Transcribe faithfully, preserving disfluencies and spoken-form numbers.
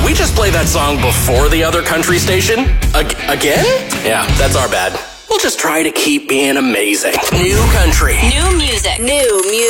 we just play that song before the other country station? Ag- again? Yeah, that's our bad. We'll just try to keep being amazing. New country. New music. New music.